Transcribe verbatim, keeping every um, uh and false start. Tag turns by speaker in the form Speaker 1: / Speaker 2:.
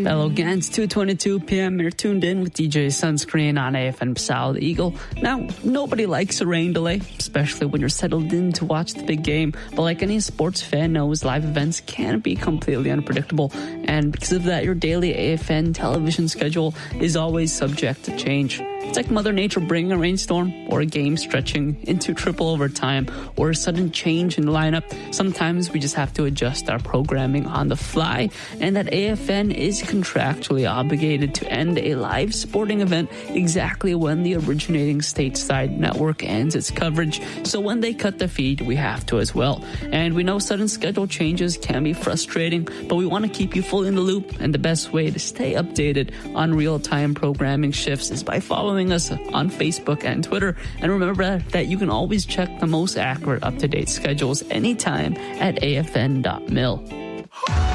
Speaker 1: Hello again, it's two twenty-two p.m. You're tuned in with D J Sunscreen on A F N Pasao the Eagle. Now, nobody likes a rain delay, especially when you're settled in to watch the big game. But like any sports fan knows, live events can be completely unpredictable. And because of that, your daily A F N television schedule is always subject to change. It's like Mother Nature bringing a rainstorm or a game stretching into triple overtime or a sudden change in the lineup. Sometimes we just have to adjust our programming on the fly, and that A F N is contractually obligated to end a live sporting event exactly when the originating stateside network ends its coverage. So when they cut the feed, we have to as well. And we know sudden schedule changes can be frustrating, but we want to keep you fully in the loop, and the best way to stay updated on real-time programming shifts is by following us on Facebook and Twitter. And remember that you can always check the most accurate up-to-date schedules anytime at A F N dot mil.